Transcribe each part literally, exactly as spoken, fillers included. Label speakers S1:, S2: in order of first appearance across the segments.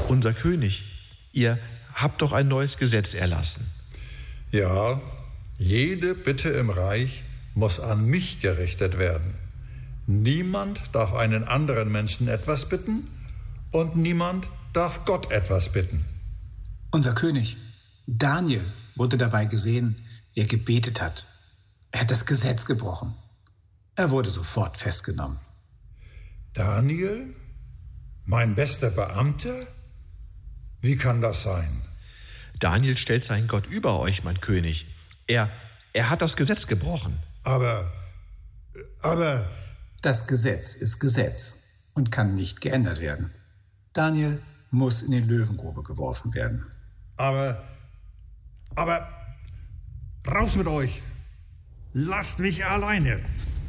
S1: Unser König, ihr habt doch ein neues Gesetz erlassen.
S2: Ja, jede Bitte im Reich muss an mich gerichtet werden. Niemand darf einen anderen Menschen etwas bitten und niemand darf Gott etwas bitten.
S3: Unser König, Daniel, wurde dabei gesehen, wie er gebetet hat. Er hat das Gesetz gebrochen. Er wurde sofort festgenommen.
S2: Daniel? Mein bester Beamter? Wie kann das sein?
S1: Daniel stellt seinen Gott über euch, mein König. Er, er hat das Gesetz gebrochen.
S2: Aber, aber...
S3: Das Gesetz ist Gesetz und kann nicht geändert werden. Daniel muss in die Löwengrube geworfen werden.
S2: Aber, aber, raus mit euch! Lasst mich alleine!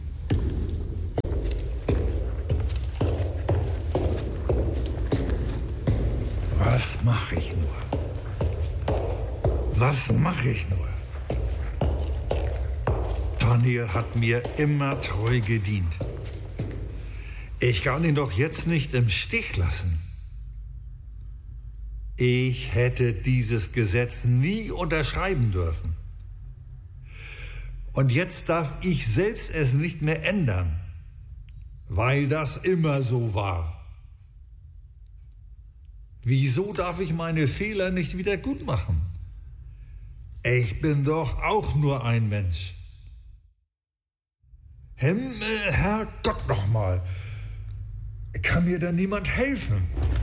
S2: Was mache ich nur? Was mache ich nur? Daniel hat mir immer treu gedient. Ich kann ihn doch jetzt nicht im Stich lassen. Ich hätte dieses Gesetz nie unterschreiben dürfen. Und jetzt darf ich selbst es nicht mehr ändern, weil das immer so war. Wieso darf ich meine Fehler nicht wieder gut machen? Ich bin doch auch nur ein Mensch. Himmel, Herrgott nochmal. Kann mir da niemand helfen?